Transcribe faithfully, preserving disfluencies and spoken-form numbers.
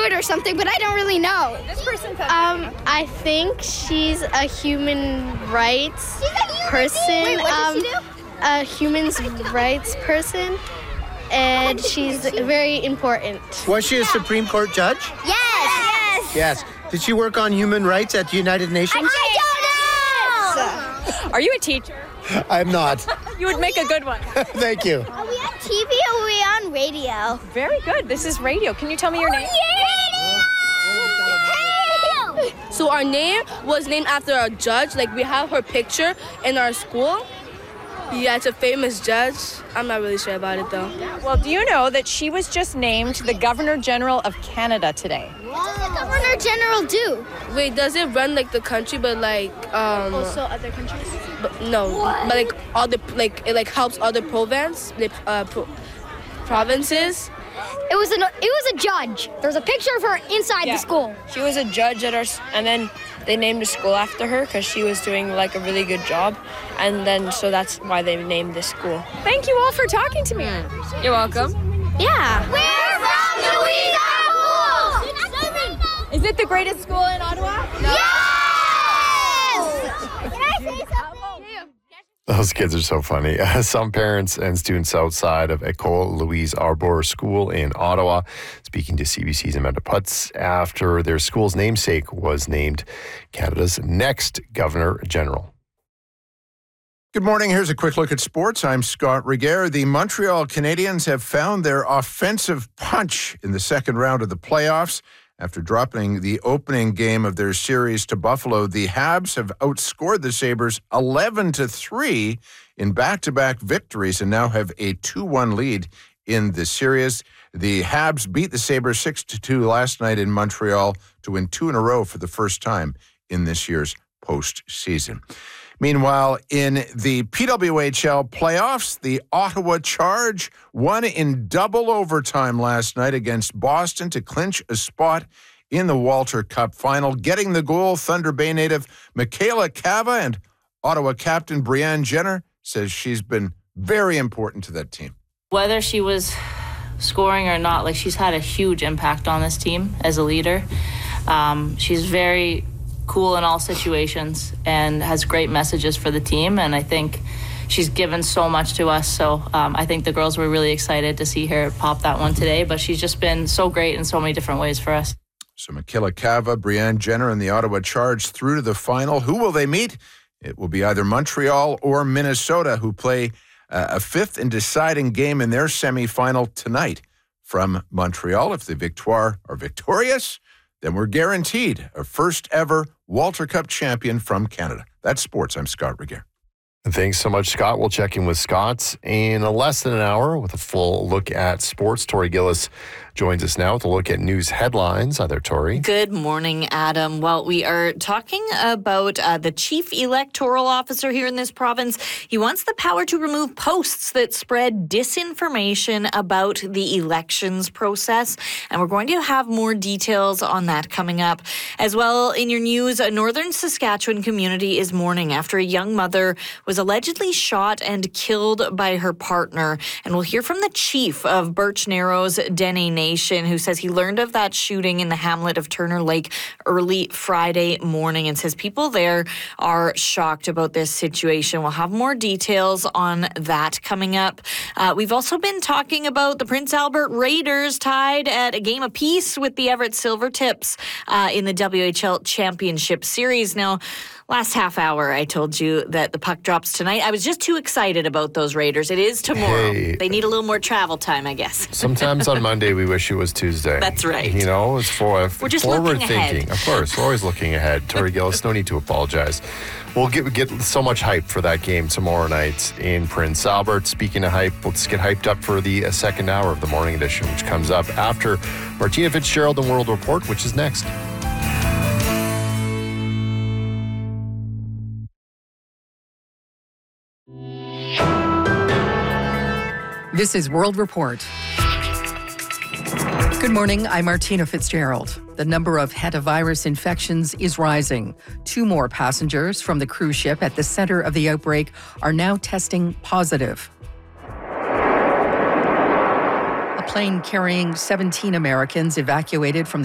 good or something, but I don't really know. This person said Um, I think she's a human rights person. Wait, what um, does she do? A human rights person, and she's very important. Was she a Supreme Court judge? Yes. Yes. Yes. Did she work on human rights at the United Nations? I don't know. Are you a teacher? I'm not. You would make a good one. Thank you. Are we on T V or are we on radio? Very good. This is radio. Can you tell me your name? So our name was named after a judge. Like, we have her picture in our school. Yeah, it's a famous judge. I'm not really sure about it, though. Well, do you know that she was just named the Governor General of Canada today? What does the Governor General do? Wait, does it run, like, the country, but, like, um... Also other countries? But, no, What? but, like, all the, like, it, like, helps other province, like, uh, pro- provinces. It was an. It was a judge. There's a picture of her inside Yeah. the school. She was a judge at our, s- and then they named a school after her because she was doing like a really good job, and then so that's why they named this school. Thank you all for talking to me. You're welcome. Yeah. We're from Louisa. Is it the greatest school in Ottawa? Yes. Can I say something? Those kids are so funny. Some parents and students outside of École Louise Arbour School in Ottawa speaking to C B C's Amanda Putz after their school's namesake was named Canada's next Governor General. Good morning. Here's a quick look at sports. I'm Scott Reguer. The Montreal Canadiens have found their offensive punch in the second round of the playoffs. After dropping the opening game of their series to Buffalo, the Habs have outscored the Sabres eleven to three in back-to-back victories and now have a two one lead in the series. The Habs beat the Sabres six to two last night in Montreal to win two in a row for the first time in this year's postseason. Meanwhile, in the P W H L playoffs, the Ottawa Charge won in double overtime last night against Boston to clinch a spot in the Walter Cup final. Getting the goal, Thunder Bay native Michaela Cava, and Ottawa captain Brianne Jenner says she's been very important to that team. Whether she was scoring or not, like, she's had a huge impact on this team as a leader. Um, she's very cool in all situations and has great messages for the team, and I think she's given so much to us. So um, I think the girls were really excited to see her pop that one today, but she's just been so great in so many different ways for us. So Michaela Cava, Brianne Jenner, and the Ottawa Charge through to the final. Who will they meet? It will be either Montreal or Minnesota, who play uh, a fifth and deciding game in their semifinal tonight from Montreal. If the Victoire are victorious, then we're guaranteed a first ever Walter Cup champion from Canada. That's sports. I'm Scott Reguer. Thanks so much, Scott. We'll check in with Scott in less than an hour with a full look at sports. Tori Gillis joins us now with a look at news headlines. Hi there, Tori. Good morning, Adam. Well, we are talking about uh, the chief electoral officer here in this province. He wants the power to remove posts that spread disinformation about the elections process. And we're going to have more details on that coming up. As well, in your news, a northern Saskatchewan community is mourning after a young mother was allegedly shot and killed by her partner. And we'll hear from the chief of Birch Narrows, Dene Nation, who says he learned of that shooting in the hamlet of Turner Lake early Friday morning and says people there are shocked about this situation. We'll have more details on that coming up. Uh, we've also been talking about the Prince Albert Raiders tied at a game apiece with the Everett Silvertips uh, in the W H L Championship Series. Now, last half hour, I told you that the puck drops tonight. I was just too excited about those Raiders. It is tomorrow. Hey. They need a little more travel time, I guess. Sometimes on Monday we wish it was Tuesday. That's right. You know, it's for We're just forward looking thinking. ahead. Of course, we're always looking ahead. Tori Gillis, no need to apologize. We'll get get so much hype for that game tomorrow night in Prince Albert. Speaking of hype, let's get hyped up for the uh, second hour of the morning edition, which comes up after Martina Fitzgerald and World Report, which is next. This is World Report. Good morning, I'm Martina Fitzgerald. The number of hantavirus infections is rising. Two more passengers from the cruise ship at the center of the outbreak are now testing positive. A plane carrying seventeen Americans evacuated from